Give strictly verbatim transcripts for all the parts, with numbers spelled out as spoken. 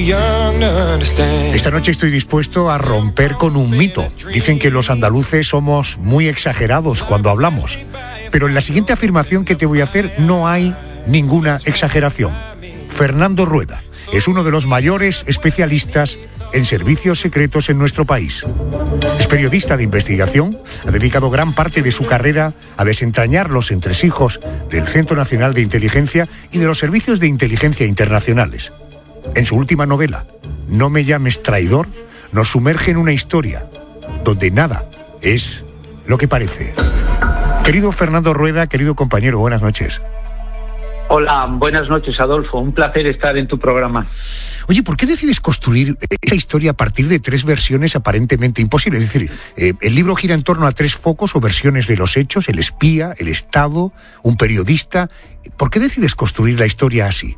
Esta noche estoy dispuesto a romper con un mito. Dicen que los andaluces somos muy exagerados cuando hablamos. Pero en la siguiente afirmación que te voy a hacer no hay ninguna exageración. Fernando Rueda es uno de los mayores especialistas en servicios secretos en nuestro país. Es periodista de investigación, ha dedicado gran parte de su carrera a desentrañar los entresijos del Centro Nacional de Inteligencia y de los servicios de inteligencia internacionales. En su última novela, No me llames traidor, nos sumerge en una historia donde nada es lo que parece. Querido Fernando Rueda, querido compañero, buenas noches. Hola, buenas noches, Adolfo. Un placer estar en tu programa. Oye, ¿por qué decides construir esta historia a partir de tres versiones aparentemente imposibles? Es decir, eh, el libro gira en torno a tres focos o versiones de los hechos: el espía, el Estado, un periodista. ¿Por qué decides construir la historia así?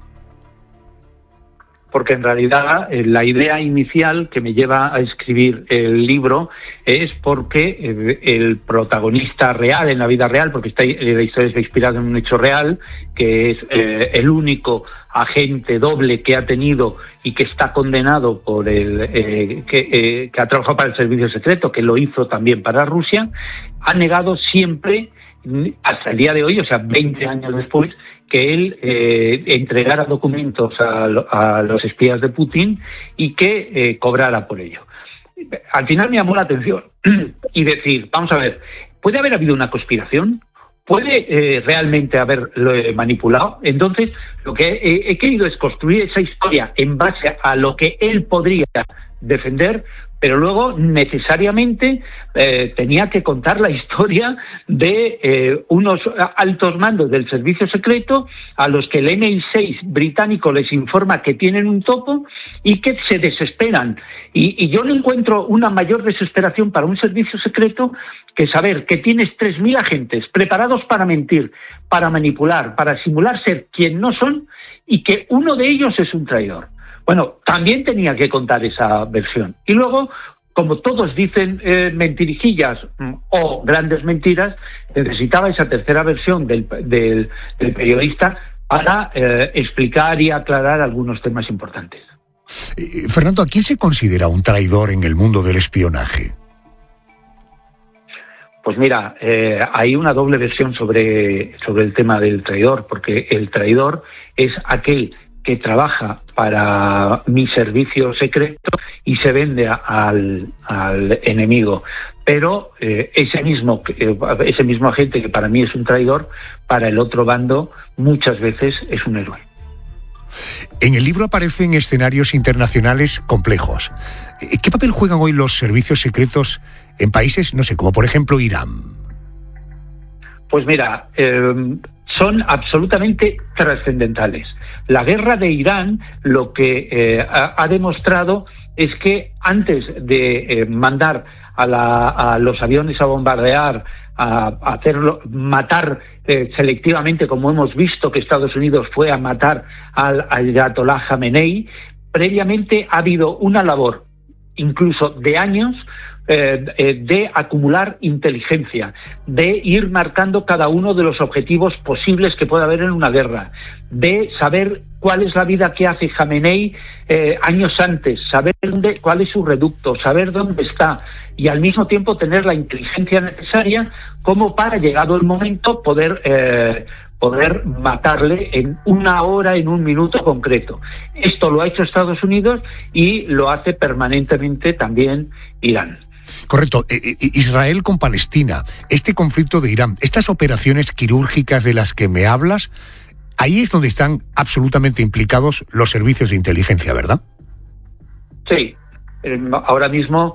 Porque en realidad eh, la idea inicial que me lleva a escribir el libro es porque eh, el protagonista real en la vida real, porque esta, eh, la historia está inspirada en un hecho real, que es eh, el único agente doble que ha tenido y que está condenado por el eh, que, eh, que ha trabajado para el servicio secreto, que lo hizo también para Rusia, ha negado siempre, hasta el día de hoy, o sea, veinte años después, que él eh, entregara documentos a, a los espías de Putin y que eh, cobrara por ello. Al final me llamó la atención y decir, vamos a ver, ¿puede haber habido una conspiración? ¿Puede eh, realmente haberlo eh, manipulado? Entonces, lo que he, he querido es construir esa historia en base a lo que él podría defender, pero luego necesariamente eh, tenía que contar la historia de eh, unos altos mandos del servicio secreto a los que el eme i seis británico les informa que tienen un topo y que se desesperan. Y, y yo no encuentro una mayor desesperación para un servicio secreto que saber que tienes tres mil agentes preparados para mentir, para manipular, para simular ser quien no son y que uno de ellos es un traidor. Bueno, también tenía que contar esa versión. Y luego, como todos dicen eh, mentirijillas mm, o grandes mentiras, necesitaba esa tercera versión del, del, del periodista para eh, explicar y aclarar algunos temas importantes. Eh, Fernando, ¿a quién se considera un traidor en el mundo del espionaje? Pues mira, eh, hay una doble versión sobre, sobre el tema del traidor, porque el traidor es aquel que trabaja para mi servicio secreto y se vende a, al, al enemigo. Pero eh, ese mismo eh, ese mismo agente que para mí es un traidor, para el otro bando muchas veces es un héroe. En el libro aparecen escenarios internacionales complejos. ¿Qué papel juegan hoy los servicios secretos en países, no sé, como por ejemplo Irán? Pues mira, eh, son absolutamente trascendentales. La guerra de Irán lo que eh, ha, ha demostrado es que antes de eh, mandar a, la, a los aviones a bombardear, a, a hacerlo, matar eh, selectivamente, como hemos visto que Estados Unidos fue a matar al ayatolá Jamenei, previamente ha habido una labor, incluso de años, Eh, eh, de acumular inteligencia, de ir marcando cada uno de los objetivos posibles que pueda haber en una guerra, de saber cuál es la vida que hace Jamenei eh, años antes, saber dónde, cuál es su reducto, saber dónde está y al mismo tiempo tener la inteligencia necesaria como para, llegado el momento, poder eh, poder matarle en una hora, en un minuto concreto. Esto lo ha hecho Estados Unidos y lo hace permanentemente también Irán. Correcto. Israel con Palestina, este conflicto de Irán, estas operaciones quirúrgicas de las que me hablas, ahí es donde están absolutamente implicados los servicios de inteligencia, ¿verdad? Sí. Ahora mismo,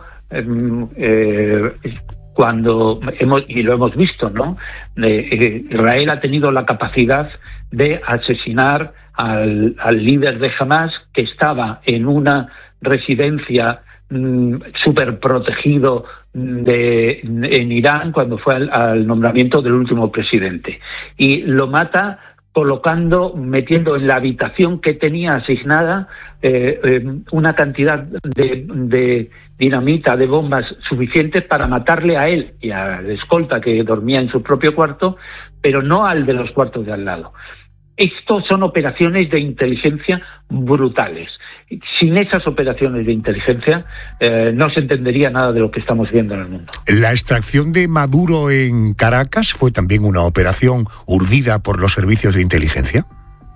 eh, cuando hemos, y lo hemos visto, ¿no? Eh, Israel ha tenido la capacidad de asesinar al, al líder de Hamas, que estaba en una residencia súper protegido de, en Irán cuando fue al, al nombramiento del último presidente, y lo mata colocando, metiendo en la habitación que tenía asignada eh, eh, una cantidad de, de dinamita, de bombas suficientes para matarle a él y al escolta que dormía en su propio cuarto, pero no al de los cuartos de al lado. Esto son operaciones de inteligencia brutales. Sin esas operaciones de inteligencia eh, no se entendería nada de lo que estamos viendo en el mundo. La extracción de Maduro en Caracas fue también una operación urdida por los servicios de inteligencia.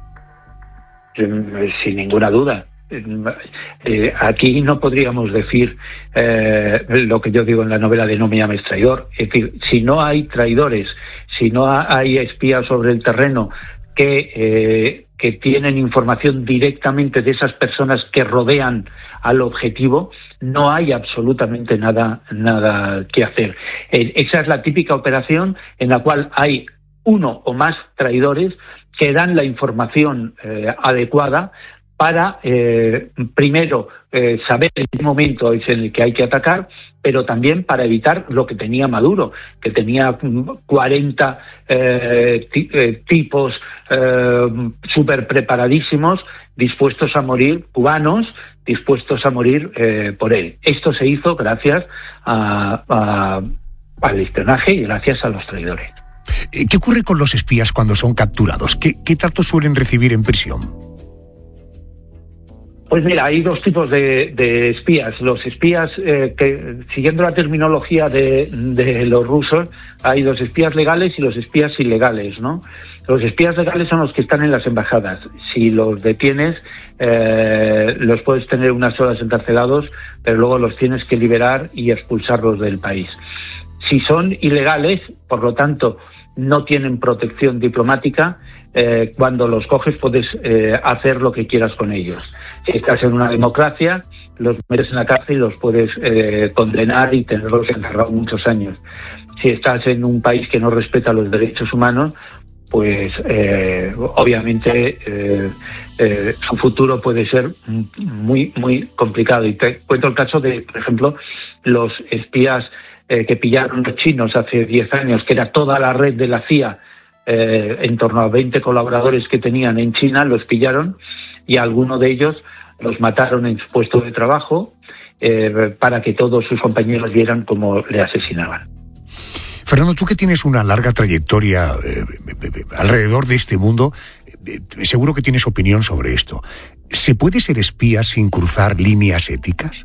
Sin ninguna duda. Eh, aquí no podríamos decir eh, lo que yo digo en la novela de No me llames traidor. Es decir, si no hay traidores, si no hay espías sobre el terreno que, eh, que tienen información directamente de esas personas que rodean al objetivo, no hay absolutamente nada, nada que hacer. Eh, esa es la típica operación en la cual hay uno o más traidores que dan la información eh, adecuada para, eh, primero, eh, saber en qué momento es en el que hay que atacar, pero también para evitar lo que tenía Maduro, que tenía cuarenta eh, t- eh, tipos eh, súper preparadísimos, dispuestos a morir, cubanos, dispuestos a morir eh, por él. Esto se hizo gracias a, a, al espionaje y gracias a los traidores. ¿Qué ocurre con los espías cuando son capturados? ¿Qué, qué trato suelen recibir en prisión? Pues mira, hay dos tipos de, de espías. Los espías, eh, que siguiendo la terminología de, de los rusos, hay los espías legales y los espías ilegales, ¿no? Los espías legales son los que están en las embajadas. Si los detienes, eh, los puedes tener unas horas encarcelados, pero luego los tienes que liberar y expulsarlos del país. Si son ilegales, por lo tanto, no tienen protección diplomática, eh, cuando los coges puedes eh, hacer lo que quieras con ellos. Si estás en una democracia, los metes en la cárcel y los puedes eh, condenar y tenerlos encerrados muchos años. Si estás en un país que no respeta los derechos humanos, pues eh, obviamente eh, eh, su futuro puede ser muy, muy complicado. Y te cuento el caso de, por ejemplo, los espías eh, que pillaron los chinos hace diez años, que era toda la red de la C I A, eh, en torno a veinte colaboradores que tenían en China, los pillaron y a alguno de ellos los mataron en su puesto de trabajo eh, para que todos sus compañeros vieran cómo le asesinaban. Fernando, tú que tienes una larga trayectoria eh, alrededor de este mundo, eh, seguro que tienes opinión sobre esto. ¿Se puede ser espía sin cruzar líneas éticas?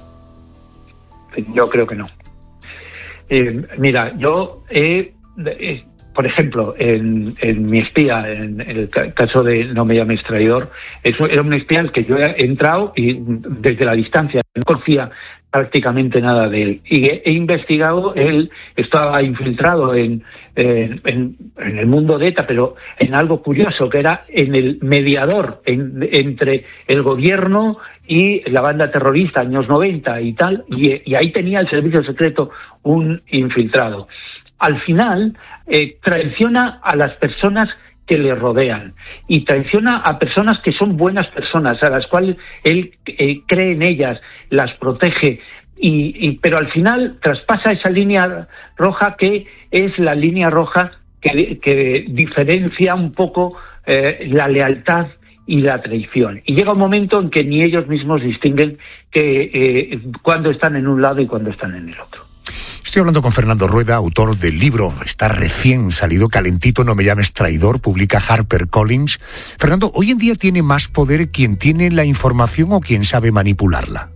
Yo creo que no. Eh, mira, yo he... Eh, por ejemplo, en, en mi espía, en, en el caso de No me llames traidor, eso era un espía al que yo he entrado y desde la distancia no conocía prácticamente nada de él. Y he, he investigado, él estaba infiltrado en, en, en, en el mundo de ETA, pero en algo curioso, que era en el mediador en, entre el gobierno y la banda terrorista, años noventa y tal, y, y ahí tenía el servicio secreto un infiltrado. Al final, eh, traiciona a las personas que le rodean y traiciona a personas que son buenas personas, a las cuales él eh, cree en ellas, las protege, y, y pero al final traspasa esa línea roja que es la línea roja que, que diferencia un poco eh, la lealtad y la traición. Y llega un momento en que ni ellos mismos distinguen que eh, cuando están en un lado y cuando están en el otro. Estoy hablando con Fernando Rueda, autor del libro, está recién salido, calentito, No me llames traidor, publica HarperCollins. Fernando, ¿hoy en día tiene más poder quien tiene la información o quien sabe manipularla?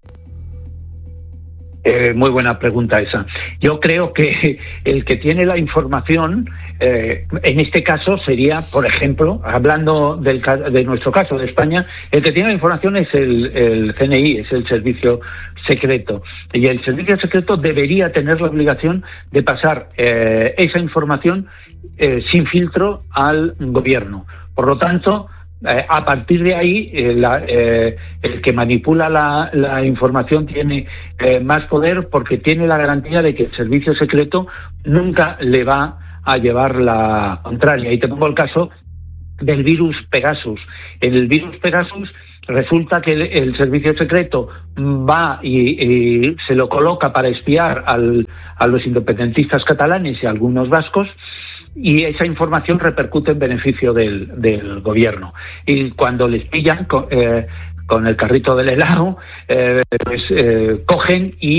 Eh, muy buena pregunta esa. Yo creo que el que tiene la información, eh, en este caso sería, por ejemplo, hablando del, de nuestro caso de España, el que tiene la información es el, el C N I, es el Servicio Secreto. Y el Servicio Secreto debería tener la obligación de pasar eh, esa información eh, sin filtro al gobierno. Por lo tanto, Eh, a partir de ahí, eh, la, eh, el que manipula la, la información tiene eh, más poder porque tiene la garantía de que el servicio secreto nunca le va a llevar la contraria. Y te pongo el caso del virus Pegasus. En el virus Pegasus resulta que el, el servicio secreto va y, y se lo coloca para espiar al, a los independentistas catalanes y a algunos vascos, y esa información repercute en beneficio del, del gobierno. Y cuando les pillan con, eh, con el carrito del helado, eh, pues eh, cogen y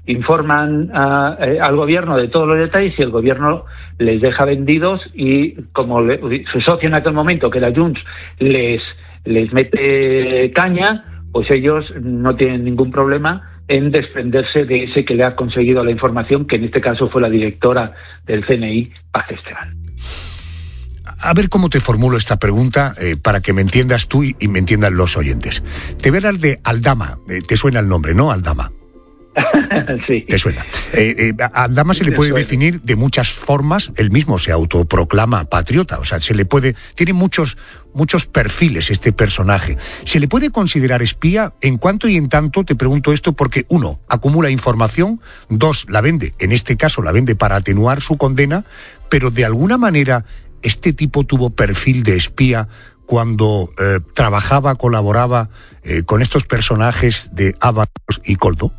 informan a, eh, al gobierno de todos los detalles y el gobierno les deja vendidos y como le, su socio en aquel momento, que era Junts, les, les mete caña, pues ellos no tienen ningún problema en desprenderse de ese que le ha conseguido la información, que en este caso fue la directora del C N I, Paz Esteban. A ver cómo te formulo esta pregunta eh, para que me entiendas tú y, y me entiendan los oyentes. Te voy a hablar de Aldama, eh, te suena el nombre, ¿no? Aldama. Sí. ¿Te suena? Eh, eh, a Aldama se le puede definir de muchas formas. Él mismo se autoproclama patriota, o sea, se le puede, tiene muchos, muchos perfiles este personaje. ¿Se le puede considerar espía? En cuanto y en tanto, te pregunto esto porque, uno, acumula información, dos, la vende, en este caso la vende para atenuar su condena, pero de alguna manera este tipo tuvo perfil de espía cuando eh, trabajaba, colaboraba eh, con estos personajes de Ábalos y Koldo.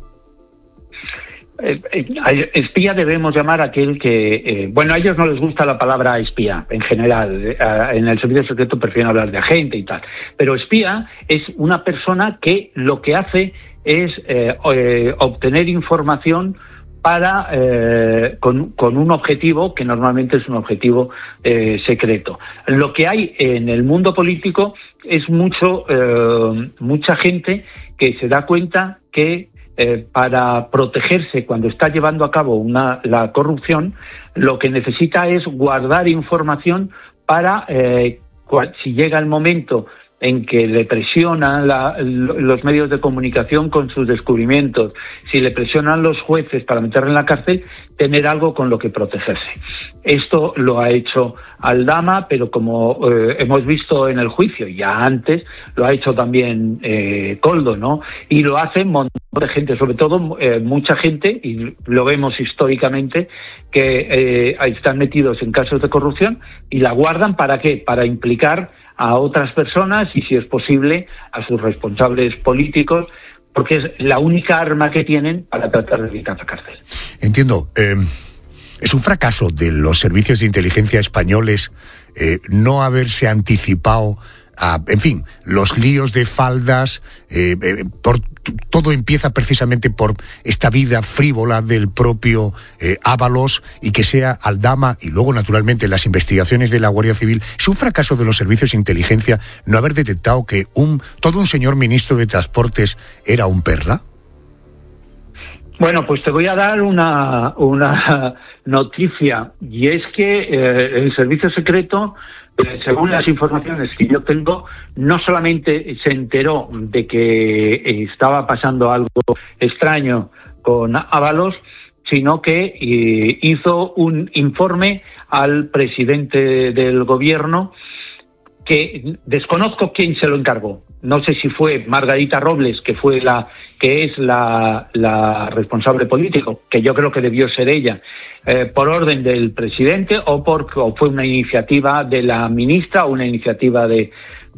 Espía debemos llamar a aquel que, eh, bueno, a ellos no les gusta la palabra espía en general, eh, en el servicio secreto prefieren hablar de agente y tal, pero espía es una persona que lo que hace es eh, eh, obtener información para eh, con, con un objetivo que normalmente es un objetivo eh, secreto. Lo que hay en el mundo político es mucho eh, mucha gente que se da cuenta que Eh, para protegerse cuando está llevando a cabo una, la corrupción, lo que necesita es guardar información para, eh, cual, si llega el momento en que le presionan la, los medios de comunicación con sus descubrimientos, si le presionan los jueces para meterle en la cárcel, tener algo con lo que protegerse. Esto lo ha hecho Aldama, pero como eh, hemos visto en el juicio, ya antes, lo ha hecho también eh, Koldo, ¿no? Y lo hace un montón de gente, sobre todo eh, mucha gente, y lo vemos históricamente, que eh, están metidos en casos de corrupción y la guardan, ¿para qué? Para implicar a otras personas y, si es posible, a sus responsables políticos, porque es la única arma que tienen para tratar de evitar la cárcel. Entiendo. Eh, es un fracaso de los servicios de inteligencia españoles eh, no haberse anticipado a, en fin, los líos de faldas, eh, eh, por, todo empieza precisamente por esta vida frívola del propio eh, Ábalos, y que sea Aldama y luego naturalmente las investigaciones de la Guardia Civil. Es un fracaso de los servicios de inteligencia no haber detectado que un todo un señor ministro de Transportes era un perla. Bueno, pues te voy a dar una, una noticia, y es que eh, el servicio secreto, según las informaciones que yo tengo, no solamente se enteró de que estaba pasando algo extraño con Ábalos, sino que eh, hizo un informe al presidente del gobierno, que desconozco quién se lo encargó. No sé si fue Margarita Robles, que fue la que es la, la responsable político, que yo creo que debió ser ella, eh, por orden del presidente, o porque o fue una iniciativa de la ministra o una iniciativa de,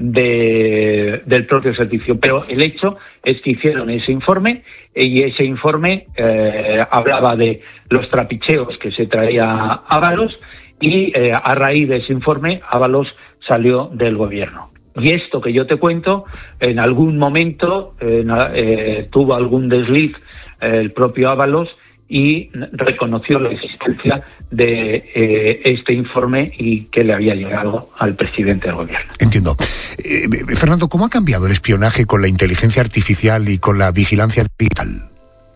de del propio servicio. Pero el hecho es que hicieron ese informe, y ese informe eh, hablaba de los trapicheos que se traía Ábalos, y eh, a raíz de ese informe Ábalos salió del gobierno. Y esto que yo te cuento, en algún momento eh, eh, tuvo algún desliz eh, el propio Ábalos, y reconoció la existencia de eh, este informe y que le había llegado al presidente del gobierno. Entiendo. Eh, Fernando, ¿cómo ha cambiado el espionaje con la inteligencia artificial y con la vigilancia digital?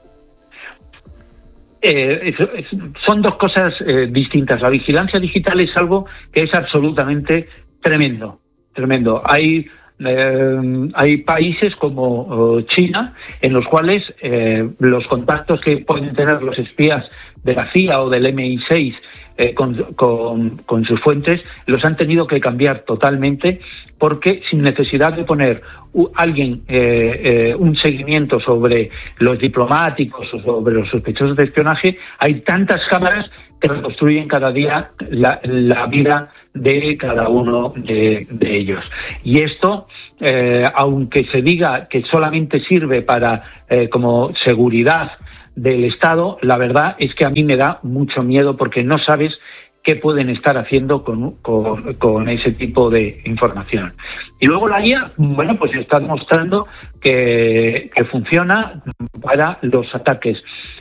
Eh, es, es, son dos cosas eh, distintas. La vigilancia digital es algo que es absolutamente tremendo. Tremendo. Hay eh, hay países como eh, China, en los cuales eh, los contactos que pueden tener los espías de la C I A o del M I seis eh, con, con, con sus fuentes, los han tenido que cambiar totalmente, porque sin necesidad de poner uh, alguien eh, eh, un seguimiento sobre los diplomáticos o sobre los sospechosos de espionaje, hay tantas cámaras que reconstruyen cada día la, la vida de cada uno de, de ellos. Y esto, eh, aunque se diga que solamente sirve para eh, como seguridad del Estado, la verdad es que a mí me da mucho miedo, porque no sabes qué pueden estar haciendo con, con, con ese tipo de información. Y luego la I A, bueno, pues está demostrando que, que funciona para los ataques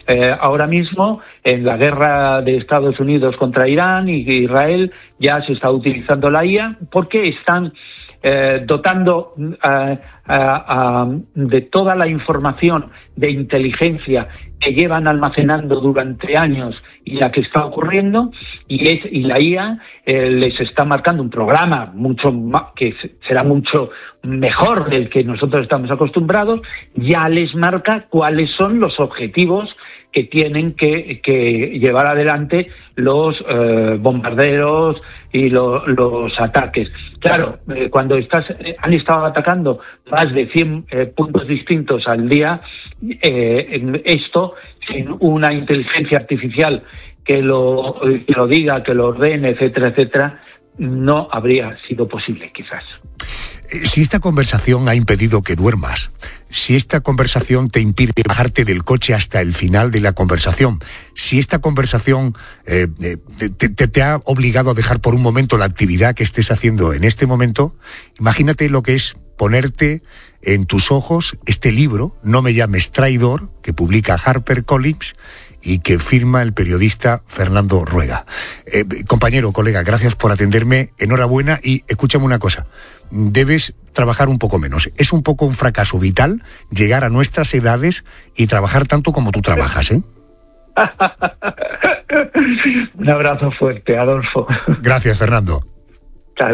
eh, ahora mismo en la guerra de Estados Unidos contra Irán y Israel ya se está utilizando la I A porque están eh, dotando uh, uh, uh, de toda la información de inteligencia que llevan almacenando durante años y la que está ocurriendo, y es y la I A eh, les está marcando un programa mucho más, que será mucho mejor del que nosotros estamos acostumbrados, ya les marca cuáles son los objetivos que tienen que, que llevar adelante los eh, bombarderos y lo, los ataques. Claro, eh, cuando estás eh, han estado atacando más de cien eh, puntos distintos al día, eh, esto sin una inteligencia artificial que lo, que lo diga, que lo ordene, etcétera, etcétera, no habría sido posible, quizás. Si esta conversación ha impedido que duermas, si esta conversación te impide bajarte del coche hasta el final de la conversación, si esta conversación eh, te, te, te ha obligado a dejar por un momento la actividad que estés haciendo en este momento, imagínate lo que es ponerte en tus ojos este libro, No me llames traidor, que publica HarperCollins y que firma el periodista Fernando Ruega. Eh, compañero, colega, gracias por atenderme, enhorabuena, y escúchame una cosa, debes trabajar un poco menos. Es un poco un fracaso vital llegar a nuestras edades y trabajar tanto como tú trabajas, ¿eh? Un abrazo fuerte, Adolfo. Gracias, Fernando.